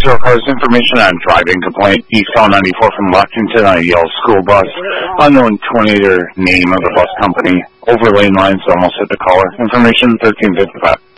0 cars, information on driving complaint. Eastbound 94 from Lexington on a yellow school bus. Unknown 20-year name of the bus company. Over lane lines, almost hit the caller. Information 1355.